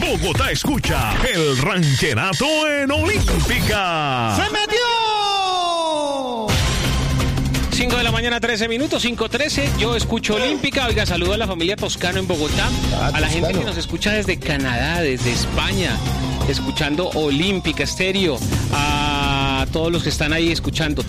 Bogotá escucha el rancherato en Olímpica. ¡Se metió! 5 de la mañana, 13 minutos, 5:13. Yo escucho Olímpica. Oiga, saludo a la familia Toscano en Bogotá. A la gente que nos escucha desde Canadá, desde España, escuchando Olímpica Estéreo. A todos los que están ahí escuchando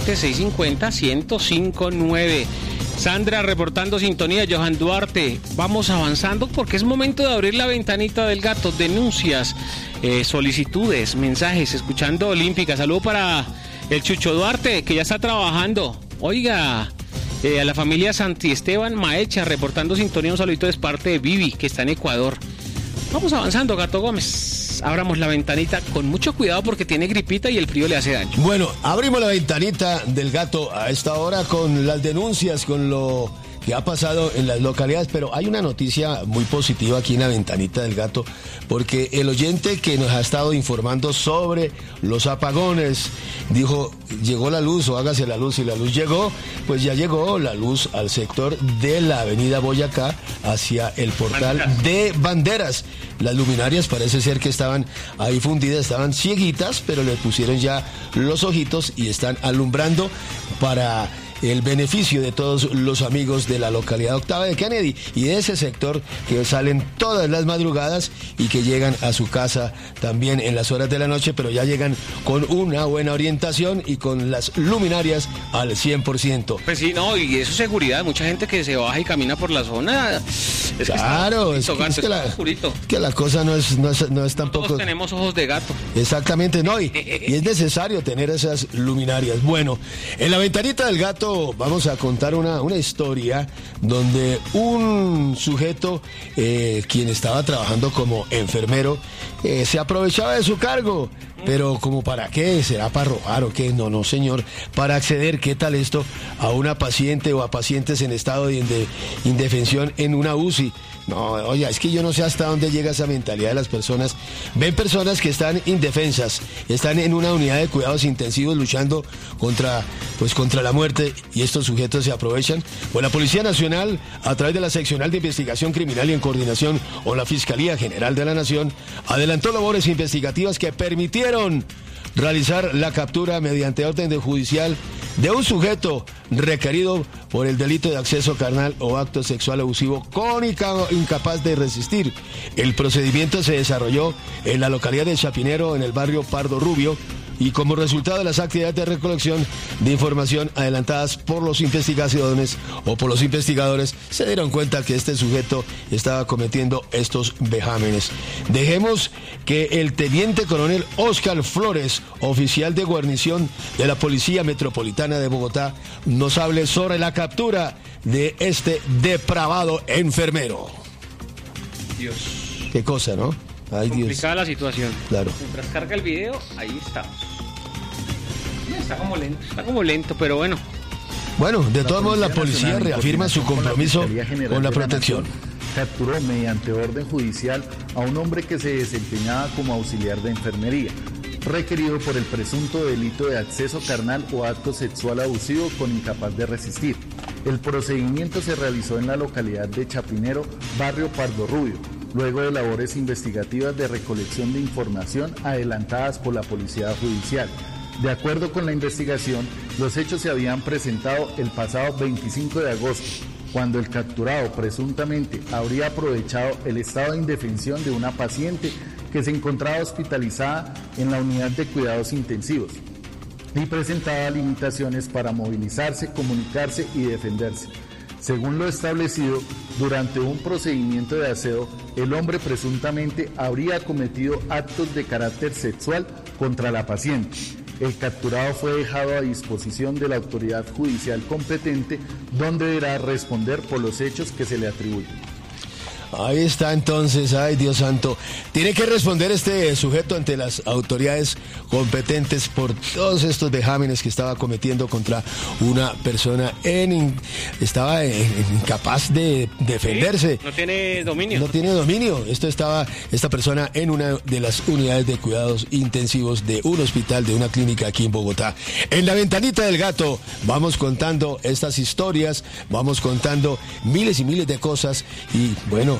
320-650-1059. Sandra reportando sintonía, Johan Duarte. Vamos avanzando porque es momento de abrir la ventanita del gato. Denuncias, solicitudes, mensajes, escuchando Olímpica. Saludo para el Chucho Duarte, que ya está trabajando. Oiga, a la familia Santi Esteban Maecha reportando sintonía. Un saludito de parte de Vivi, que está en Ecuador. Vamos avanzando, Gato Gómez. Abramos la ventanita con mucho cuidado porque tiene gripita y el frío le hace daño. Bueno, abrimos la ventanita del gato a esta hora con las denuncias, con lo que ha pasado en las localidades, pero hay una noticia muy positiva aquí en la ventanita del gato, porque el oyente que nos ha estado informando sobre los apagones dijo, llegó la luz o hágase la luz, y la luz llegó, pues ya llegó la luz al sector de la avenida Boyacá hacia el portal de Banderas. Las luminarias parece ser que estaban ahí fundidas, estaban cieguitas, pero le pusieron ya los ojitos y están alumbrando para el beneficio de todos los amigos de la localidad octava de Kennedy y de ese sector que salen todas las madrugadas y que llegan a su casa también en las horas de la noche, pero ya llegan con una buena orientación y con las luminarias al 100%. Pues sí, no, y eso es seguridad, mucha gente que se baja y camina por la zona. Claro, es que la cosa no es tampoco. Todos tenemos ojos de gato. Exactamente, no, y es necesario tener esas luminarias. Bueno, en la ventanita del gato vamos a contar una historia donde un sujeto, quien estaba trabajando como enfermero, se aprovechaba de su cargo. Pero ¿como para qué? ¿Será para robar o qué? No, señor. Para acceder, ¿qué tal esto? A una paciente o a pacientes en estado de indefensión en una UCI. No, oye, es que yo no sé hasta dónde llega esa mentalidad de las personas. Ven personas que están indefensas, están en una unidad de cuidados intensivos luchando contra la muerte, y estos sujetos se aprovechan. Pues la Policía Nacional, a través de la Seccional de Investigación Criminal y en coordinación con la Fiscalía General de la Nación, adelantó labores investigativas que permitieron realizar la captura mediante orden judicial de un sujeto requerido por el delito de acceso carnal o acto sexual abusivo con incapaz de resistir. El procedimiento se desarrolló en la localidad de Chapinero, en el barrio Pardo Rubio, y como resultado de las actividades de recolección de información adelantadas por los investigadores se dieron cuenta que este sujeto estaba cometiendo estos vejámenes. Dejemos que el teniente coronel Óscar Flores, oficial de guarnición de la Policía Metropolitana de Bogotá, nos hable sobre la captura de este depravado enfermero. Dios. Qué cosa, ¿no? Ay, complicada Dios. La situación. Claro. Mientras carga el video, ahí estamos. Está como lento, pero bueno. Bueno, de todos modos la policía reafirma su compromiso con la protección. Capturó mediante orden judicial a un hombre que se desempeñaba como auxiliar de enfermería, requerido por el presunto delito de acceso carnal o acto sexual abusivo con incapaz de resistir. El procedimiento se realizó en la localidad de Chapinero, barrio Pardo Rubio, luego de labores investigativas de recolección de información adelantadas por la Policía Judicial. De acuerdo con la investigación, los hechos se habían presentado el pasado 25 de agosto, cuando el capturado presuntamente habría aprovechado el estado de indefensión de una paciente que se encontraba hospitalizada en la unidad de cuidados intensivos y presentaba limitaciones para movilizarse, comunicarse y defenderse. Según lo establecido, durante un procedimiento de aseo, el hombre presuntamente habría cometido actos de carácter sexual contra la paciente. El capturado fue dejado a disposición de la autoridad judicial competente, donde deberá responder por los hechos que se le atribuyen. Ahí está entonces, ay Dios santo. Tiene que responder este sujeto ante las autoridades competentes por todos estos vejámenes que estaba cometiendo contra una persona estaba incapaz de defenderse. Sí, no tiene dominio. No tiene dominio. Esta persona en una de las unidades de cuidados intensivos de un hospital, de una clínica aquí en Bogotá. En la ventanita del gato vamos contando estas historias, vamos contando miles y miles de cosas y bueno,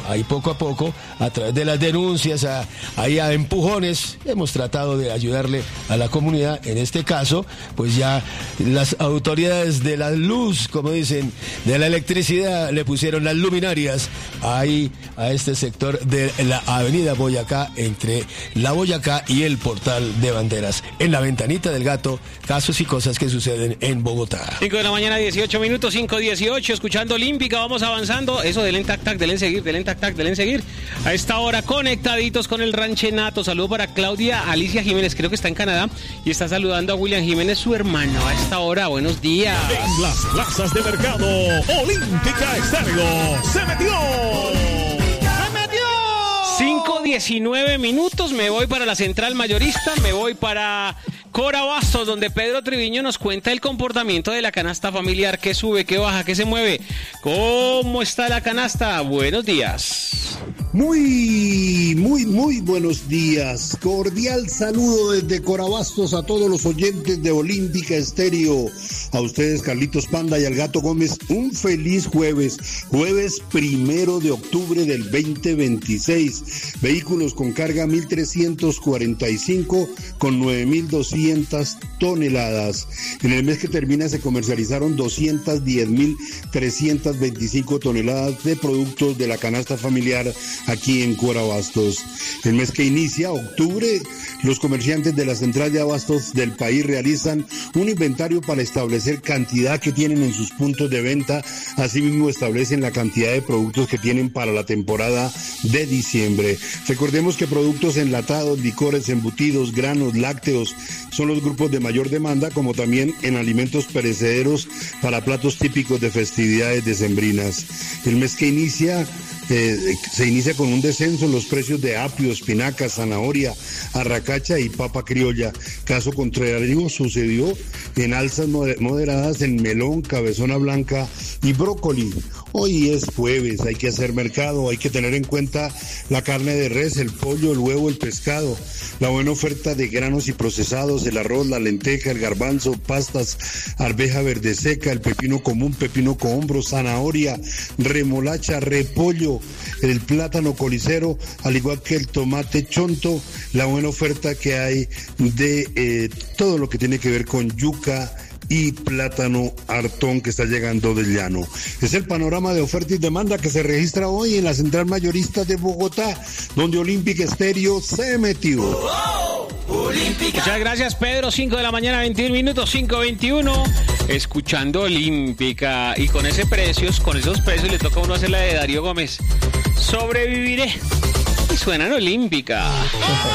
ahí poco a poco, a través de las denuncias, ahí a empujones, hemos tratado de ayudarle a la comunidad. En este caso, pues ya las autoridades de la luz, como dicen, de la electricidad, le pusieron las luminarias ahí a este sector de la avenida Boyacá, entre la Boyacá y el Portal de Banderas. En la ventanita del gato, casos y cosas que suceden en Bogotá. 5 de la mañana, 18 minutos, 5:18, escuchando Olímpica, vamos avanzando. Eso, denle tac tac, denle seguir, denle tac tac, denle seguir. A esta hora, conectaditos con el ranchenato. Saludo para Claudia Alicia Jiménez, creo que está en Canadá, y está saludando a William Jiménez, su hermano. A esta hora, buenos días. En las plazas de mercado, Olímpica Estéreo se metió. 5:19 minutos, me voy para la central mayorista, me voy para Cora Bastos, donde Pedro Triviño nos cuenta el comportamiento de la canasta familiar, qué sube, qué baja, qué se mueve. ¿Cómo está la canasta? Buenos días. Muy buenos días. Cordial saludo desde Corabastos a todos los oyentes de Olímpica Estéreo. A ustedes, Carlitos Panda y al Gato Gómez, un feliz jueves 1 de octubre del 2026. Vehículos con carga 1.345 con 9.200 toneladas. En el mes que termina se comercializaron 210.325 toneladas de productos de la canasta familiar aquí en Corabastos. El mes que inicia, octubre, los comerciantes de la central de abastos del país realizan un inventario para establecer cantidad que tienen en sus puntos de venta. Asimismo, establecen la cantidad de productos que tienen para la temporada de diciembre. Recordemos que productos enlatados, licores, embutidos, granos, lácteos son los grupos de mayor demanda, como también en alimentos perecederos para platos típicos de festividades decembrinas. El mes que inicia se inicia con un descenso en los precios de apio, espinaca, zanahoria, arracacha y papa criolla. Caso contrario sucedió en alzas moderadas en melón, cabezona blanca y brócoli. Hoy es jueves, hay que hacer mercado, hay que tener en cuenta la carne de res, el pollo, el huevo, el pescado, la buena oferta de granos y procesados, el arroz, la lenteja, el garbanzo, pastas, arveja verde seca, el pepino común, pepino cohombro, zanahoria, remolacha, repollo, el plátano colicero, al igual que el tomate chonto, la buena oferta que hay de todo lo que tiene que ver con yuca y plátano hartón que está llegando del llano. Es el panorama de oferta y demanda que se registra hoy en la central mayorista de Bogotá, donde Olímpica Estéreo se metió. Muchas gracias, Pedro. 5 de la mañana, 21 minutos, 5:21. Escuchando Olímpica. Y con esos precios le toca a uno hacer la de Darío Gómez. Sobreviviré. Y suena en Olímpica.